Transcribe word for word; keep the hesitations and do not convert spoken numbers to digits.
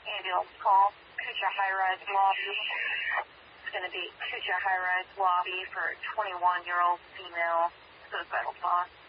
ambulance call, Kucha High-Rise Lobby. It's going to be Kucha High-Rise Lobby for a twenty-one-year-old female suicidal thought.